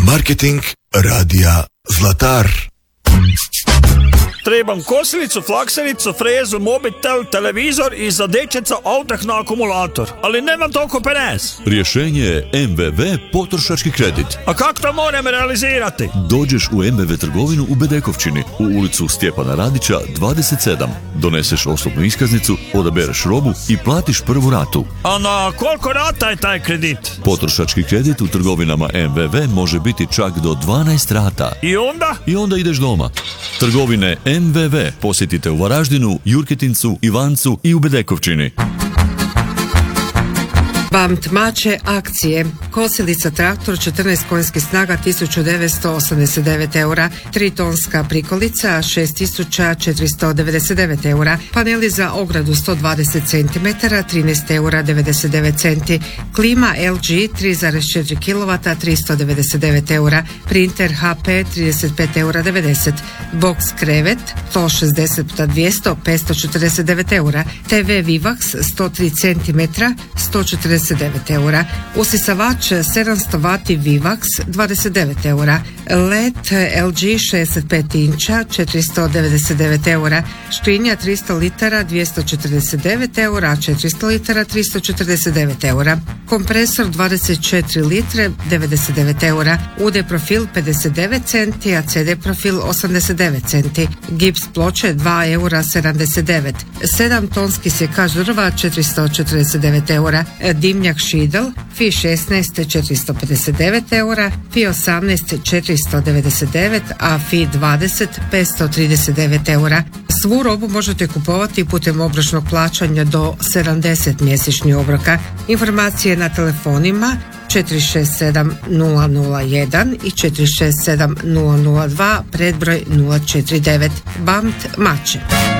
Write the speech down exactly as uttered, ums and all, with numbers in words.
Marketing radija Zlatar. Trebam kosilicu, flaksericu, frezu, mobitel, televizor i za dječeca autah na akumulator. Ali nemam toliko penes. Rješenje je M V V potrošački kredit. A kako to moram realizirati? Dođeš u M V V trgovinu u Bedekovčini, u ulicu Stjepana Radića dvadeset sedam. Doneseš osobnu iskaznicu, odabereš robu i platiš prvu ratu. A na koliko rata je taj kredit? Potrošački kredit u trgovinama M V V može biti čak do dvanaest rata. I onda? I onda ideš doma. Trgovine M V V posjetite u Varaždinu, Jurketincu, Ivancu i u Bedekovčini. Bamt Mače akcije. Kosilica traktor četrnaest konjskih snaga tisuću devetsto osamdeset devet eura, tri tonska prikolica šest tisuća četiristo devedeset devet eura, paneli za ogradu sto dvadeset centimetara trinaest eura devedeset devet centi, klima L G tri zarez četiri kilovata tristo devedeset devet eura, printer H P trideset pet eura devedeset, box krevet sto šezdeset puta dvjesto petsto četrdeset devet eura, T V Vivax sto tri centimetra sto četrdeset devet eura, usisavač sedamsto vati Vivax dvadeset devet eura, L E D L G šezdeset pet inča četiristo devedeset devet eura, škrinja tristo litara dvjesto četrdeset devet eura, četiristo litara tristo četrdeset devet eura, kompresor dvadeset četiri litre devedeset devet eura, U D profil pedeset devet centi, a C D profil osamdeset devet centi, gips ploče dva eura sedamdeset devet, sedam tonski sjekač drva četiristo četrdeset devet eura, dimnjak Šidel Fi šesnaest četiristo pedeset devet eura, Fi osamnaest četiristo devedeset devet, a Fi dvadeset petsto trideset devet eura. Svu robu možete kupovati putem obročnog plaćanja do sedamdeset mjesečnih obroka. Informacije na telefonima četiri šest sedam nula nula jedan i četiri šest sedam nula nula dva, predbroj nula četiri devet. Bamt Mače.